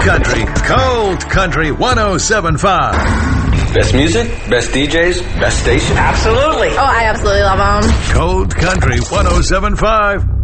Country, Cold Country 107.5. Best music, best DJs, best station. Absolutely. Oh, I absolutely love them. Cold Country 107.5.